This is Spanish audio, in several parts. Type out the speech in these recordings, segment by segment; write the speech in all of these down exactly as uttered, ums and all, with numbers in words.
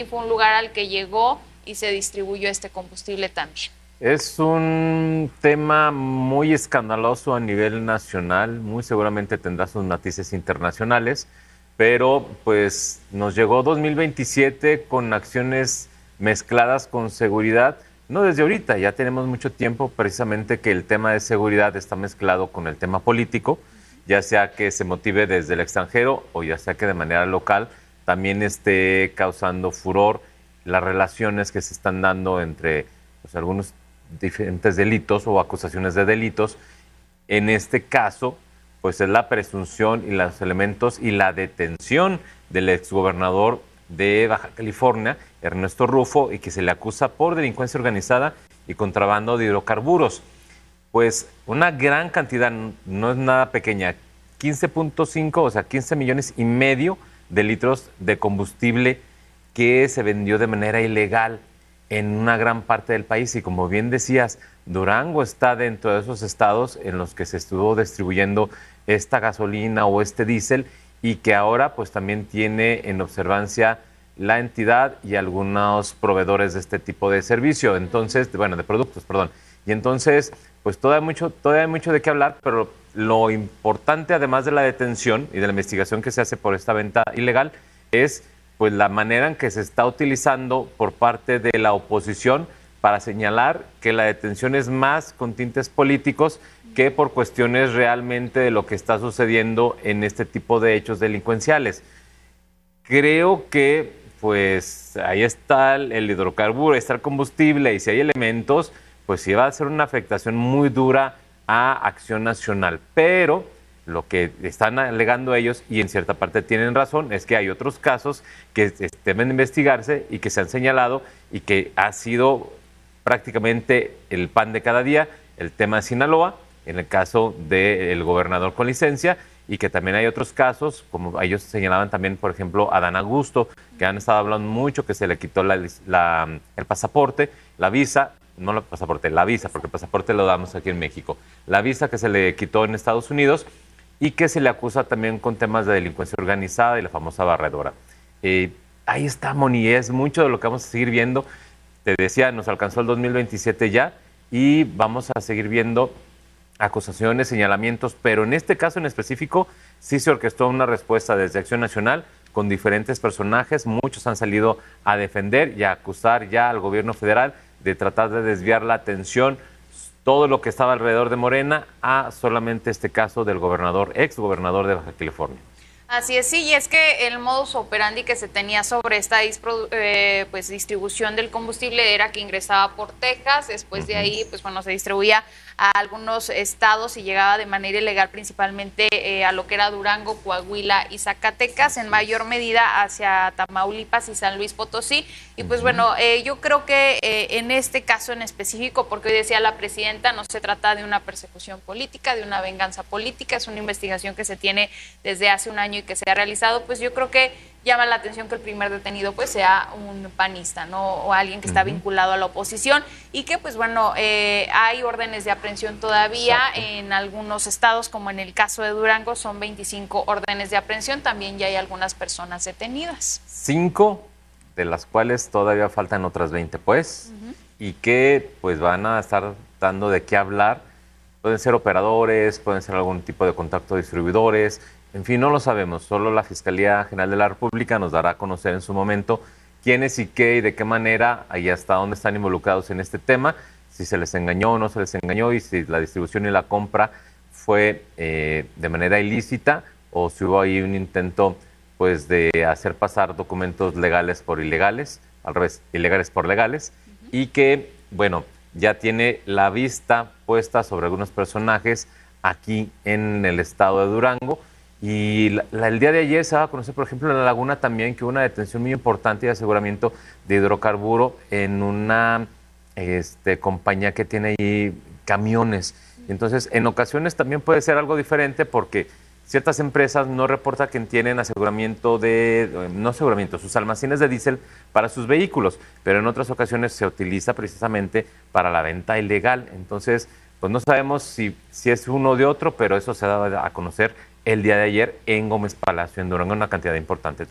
fue un lugar al que llegó y se distribuyó este combustible también. Es un tema muy escandaloso a nivel nacional, muy seguramente tendrá sus matices internacionales, pero pues nos llegó dos mil veintisiete con acciones mezcladas con seguridad, no desde ahorita, ya tenemos mucho tiempo precisamente que el tema de seguridad está mezclado con el tema político, ya sea que se motive desde el extranjero o ya sea que de manera local también esté causando furor las relaciones que se están dando entre pues, algunos diferentes delitos o acusaciones de delitos. En este caso, pues es la presunción y los elementos y la detención del exgobernador de Baja California, Ernesto Rufo, y que se le acusa por delincuencia organizada y contrabando de hidrocarburos. Pues una gran cantidad, no es nada pequeña, quince punto cinco, o sea, quince millones y medio de litros de combustible que se vendió de manera ilegal en una gran parte del país. Y como bien decías, Durango está dentro de esos estados en los que se estuvo distribuyendo esta gasolina o este diésel y que ahora pues también tiene en observancia la entidad y algunos proveedores de este tipo de servicio, entonces, bueno, de productos, perdón. Y entonces, pues todavía hay mucho, todavía hay mucho de qué hablar, pero lo importante, además de la detención y de la investigación que se hace por esta venta ilegal, es pues la manera en que se está utilizando por parte de la oposición para señalar que la detención es más con tintes políticos que por cuestiones realmente de lo que está sucediendo en este tipo de hechos delincuenciales. Creo que pues ahí está el hidrocarburo, ahí está el combustible, y si hay elementos, pues sí va a ser una afectación muy dura a Acción Nacional. Pero lo que están alegando ellos, y en cierta parte tienen razón, es que hay otros casos que deben investigarse y que se han señalado y que ha sido prácticamente el pan de cada día, el tema de Sinaloa, en el caso del gobernador con licencia, y que también hay otros casos, como ellos señalaban también, por ejemplo, a Dan Augusto, que han estado hablando mucho, que se le quitó la, la, el pasaporte, la visa, no el pasaporte, la visa, porque el pasaporte lo damos aquí en México, la visa que se le quitó en Estados Unidos y que se le acusa también con temas de delincuencia organizada y la famosa barredora. Eh, ahí está, Moni, es mucho de lo que vamos a seguir viendo. Te decía, nos alcanzó el dos mil veintisiete ya y vamos a seguir viendo acusaciones, señalamientos, pero en este caso en específico sí se orquestó una respuesta desde Acción Nacional con diferentes personajes. Muchos han salido a defender y a acusar ya al gobierno federal de tratar de desviar la atención, todo lo que estaba alrededor de Morena, a solamente este caso del gobernador, ex gobernador de Baja California. Así es, sí, y es que el modus operandi que se tenía sobre esta eh, pues, distribución del combustible era que ingresaba por Texas, después uh-huh. de ahí, pues bueno, se distribuía a algunos estados y llegaba de manera ilegal principalmente eh, a lo que era Durango, Coahuila y Zacatecas, en mayor medida hacia Tamaulipas y San Luis Potosí. Y pues uh-huh. bueno, eh, yo creo que eh, en este caso en específico, porque hoy decía la presidenta, no se trata de una persecución política, de una venganza política, es una investigación que se tiene desde hace un año y que se ha realizado, pues yo creo que llama la atención que el primer detenido pues sea un panista, ¿no? O alguien que está uh-huh. vinculado a la oposición y que pues bueno, eh, hay órdenes de aprehensión todavía. Exacto. En algunos estados, como en el caso de Durango, son veinticinco órdenes de aprehensión, también ya hay algunas personas detenidas. Cinco, de las cuales todavía faltan otras veinte, pues, uh-huh. y que pues van a estar dando de qué hablar. Pueden ser operadores, pueden ser algún tipo de contacto de distribuidores. En fin, no lo sabemos, solo la Fiscalía General de la República nos dará a conocer en su momento quiénes y qué y de qué manera y hasta dónde están involucrados en este tema, si se les engañó o no se les engañó y si la distribución y la compra fue eh, de manera ilícita o si hubo ahí un intento pues de hacer pasar documentos legales por ilegales, al revés, ilegales por legales, uh-huh. y que, bueno, ya tiene la vista puesta sobre algunos personajes aquí en el estado de Durango. Y la, la, el día de ayer se va a conocer, por ejemplo, en La Laguna también, que hubo una detención muy importante de aseguramiento de hidrocarburo en una este, compañía que tiene ahí camiones. Entonces, en ocasiones también puede ser algo diferente porque ciertas empresas no reportan que tienen aseguramiento de, no aseguramiento, sus almacenes de diésel para sus vehículos, pero en otras ocasiones se utiliza precisamente para la venta ilegal. Entonces, pues no sabemos si, si es uno de otro, pero eso se da a conocer el día de ayer en Gómez Palacio, en Durango, una cantidad importante también.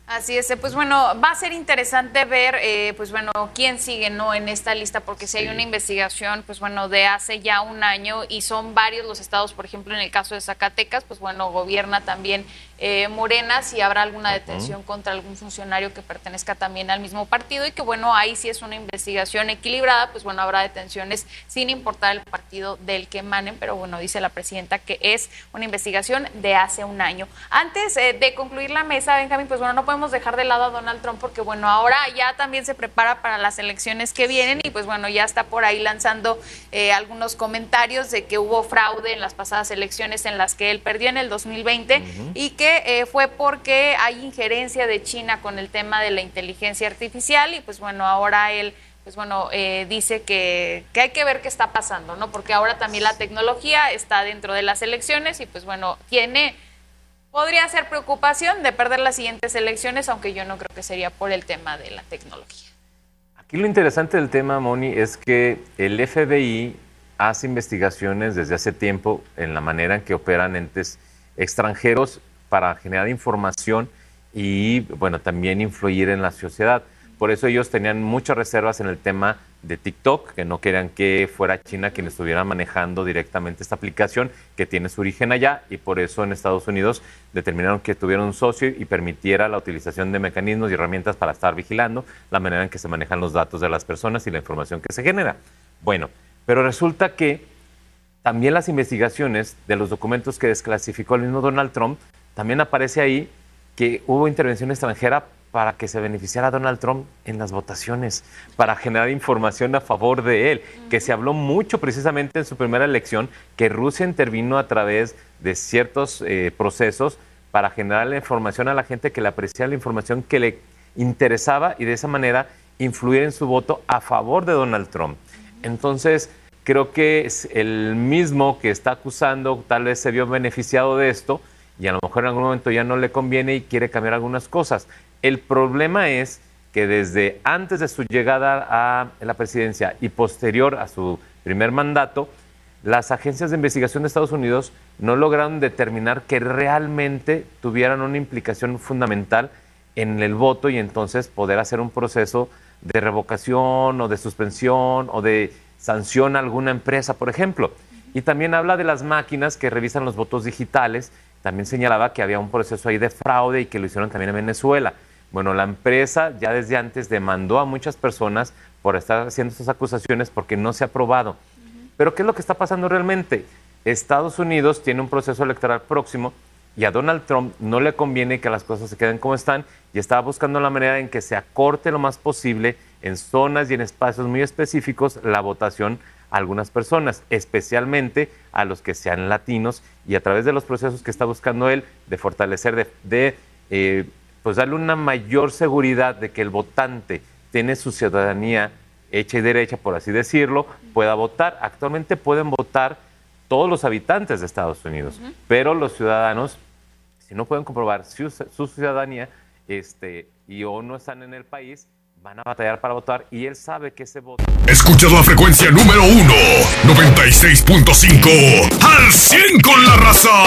Así es, pues bueno, va a ser interesante ver, eh, pues bueno, quién sigue, ¿no?, en esta lista, porque si hay una investigación, pues bueno, de hace ya un año y son varios los estados, por ejemplo, en el caso de Zacatecas, pues bueno, gobierna también eh, Morena, si habrá alguna detención uh-huh. contra algún funcionario que pertenezca también al mismo partido y que bueno, ahí sí es una investigación equilibrada, pues bueno, habrá detenciones sin importar el partido del que emanen, pero bueno, dice la presidenta que es una investigación de hace un año. Antes eh, de concluir la mesa, Benjamín, pues bueno, no podemos dejar de lado a Donald Trump porque bueno, ahora ya también se prepara para las elecciones que vienen y pues bueno, ya está por ahí lanzando eh, algunos comentarios de que hubo fraude en las pasadas elecciones en las que él perdió en el dos mil veinte uh-huh. y que eh, fue porque hay injerencia de China con el tema de la inteligencia artificial y pues bueno, ahora él pues bueno, eh, dice que, que hay que ver qué está pasando, ¿no? Porque ahora también la tecnología está dentro de las elecciones y pues bueno, tiene... Podría ser preocupación de perder las siguientes elecciones, aunque yo no creo que sería por el tema de la tecnología. Aquí lo interesante del tema, Moni, es que el F B I hace investigaciones desde hace tiempo en la manera en que operan entes extranjeros para generar información y, bueno, también influir en la sociedad. Por eso ellos tenían muchas reservas en el tema de TikTok, que no querían que fuera China quien estuviera manejando directamente esta aplicación, que tiene su origen allá, y por eso en Estados Unidos determinaron que tuviera un socio y permitiera la utilización de mecanismos y herramientas para estar vigilando la manera en que se manejan los datos de las personas y la información que se genera. Bueno, pero resulta que también las investigaciones de los documentos que desclasificó el mismo Donald Trump, también aparece ahí que hubo intervención extranjera para que se beneficiara a Donald Trump en las votaciones, para generar información a favor de él, que se habló mucho precisamente en su primera elección, que Rusia intervino a través de ciertos eh, procesos para generar la información a la gente que le apreciaba la información que le interesaba y de esa manera influir en su voto a favor de Donald Trump. Entonces, creo que es el mismo que está acusando, tal vez se vio beneficiado de esto y a lo mejor en algún momento ya no le conviene y quiere cambiar algunas cosas. El problema es que desde antes de su llegada a la presidencia y posterior a su primer mandato, las agencias de investigación de Estados Unidos no lograron determinar que realmente tuvieran una implicación fundamental en el voto y entonces poder hacer un proceso de revocación o de suspensión o de sanción a alguna empresa, por ejemplo. Y también habla de las máquinas que revisan los votos digitales. También señalaba que había un proceso ahí de fraude y que lo hicieron también en Venezuela. Bueno, la empresa ya desde antes demandó a muchas personas por estar haciendo estas acusaciones porque no se ha probado. Uh-huh. Pero ¿qué es lo que está pasando realmente? Estados Unidos tiene un proceso electoral próximo y a Donald Trump no le conviene que las cosas se queden como están y está buscando la manera en que se acorte lo más posible en zonas y en espacios muy específicos la votación a algunas personas, especialmente a los que sean latinos, y a través de los procesos que está buscando él de fortalecer, de, de eh, pues darle una mayor seguridad de que el votante tiene su ciudadanía hecha y derecha, por así decirlo, pueda votar. Actualmente pueden votar todos los habitantes de Estados Unidos, uh-huh. pero los ciudadanos, si no pueden comprobar su, su ciudadanía este, y o no están en el país, van a batallar para votar y él sabe que ese voto... Escuchas la frecuencia número uno, noventa y seis punto cinco, al cien con la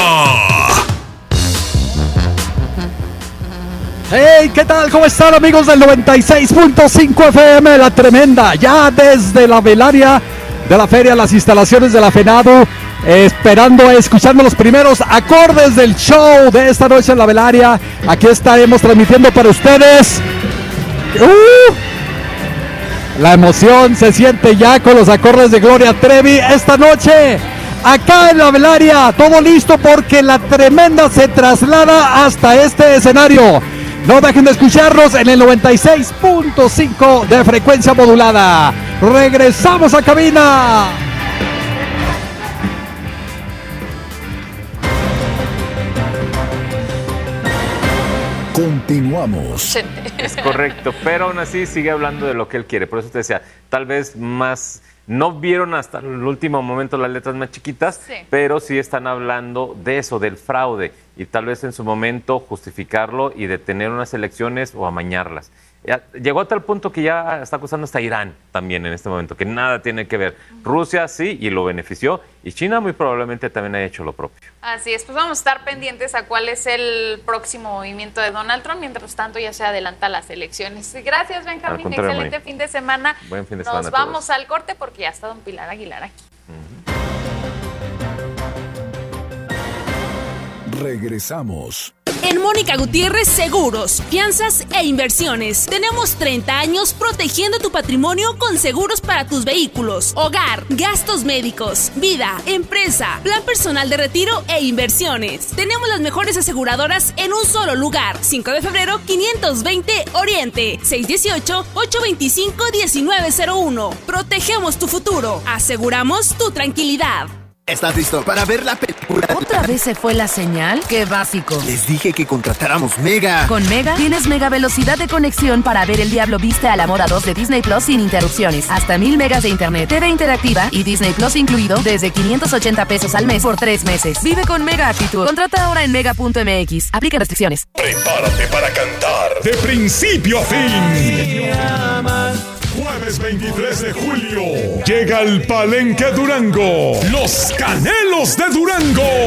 raza. Hey, ¿qué tal? ¿Cómo están, amigos del noventa y seis punto cinco F M, La Tremenda? Ya desde la velaria de la feria, las instalaciones de la FENADU, eh, esperando a escucharme los primeros acordes del show de esta noche en la velaria. Aquí estaremos transmitiendo para ustedes. Uh, la emoción se siente ya con los acordes de Gloria Trevi esta noche. Acá en la velaria, todo listo porque La Tremenda se traslada hasta este escenario. No dejen de escucharnos en el noventa y seis punto cinco de frecuencia modulada. Regresamos a cabina. Continuamos. Es correcto, pero aún así sigue hablando de lo que él quiere. Por eso te decía, tal vez más... No vieron hasta el último momento las letras más chiquitas, sí. pero sí están hablando de eso, del fraude, y tal vez en su momento justificarlo y detener unas elecciones o amañarlas. Ya, llegó a tal punto que ya está acusando hasta Irán también en este momento, que nada tiene que ver. Rusia sí, y lo benefició, y China muy probablemente también haya hecho lo propio. Así es, pues vamos a estar pendientes a cuál es el próximo movimiento de Donald Trump. Mientras tanto, ya se adelantan las elecciones. Gracias, Benjamín. Excelente muy. fin de semana. Buen fin de Nos semana. vamos todos. al corte porque ya está don Pilar Aguilar aquí. Uh-huh. Regresamos. En Mónica Gutiérrez Seguros, Fianzas e Inversiones. Tenemos treinta años protegiendo tu patrimonio con seguros para tus vehículos, hogar, gastos médicos, vida, empresa, plan personal de retiro e inversiones. Tenemos las mejores aseguradoras en un solo lugar. cinco de febrero, quinientos veinte Oriente, seis uno ocho, ocho dos cinco, uno nueve cero uno. Protegemos tu futuro. Aseguramos tu tranquilidad. ¿Estás listo para ver la película? ¿Otra vez se fue la señal? ¡Qué básico! Les dije que contratáramos Mega. Con Mega tienes mega velocidad de conexión para ver El Diablo Viste a la Moda dos de Disney Plus sin interrupciones. Hasta mil megas de internet, T V interactiva y Disney Plus incluido desde quinientos ochenta pesos al mes por tres meses. Vive con Mega Actitud. Contrata ahora en mega punto m x. Aplica restricciones. Prepárate para cantar de principio a fin. Jueves veintitrés de julio llega el Palenque Durango, los Canelos de Durango.